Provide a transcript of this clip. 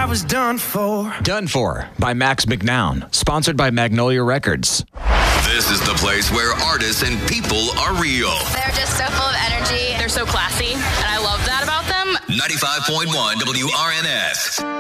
was done for. Done For by Max McNown. Sponsored by Magnolia Records. This is the place where artists and people are real. They're just so full of energy. They're so classy, and I love that about them. 95.1 WRNS.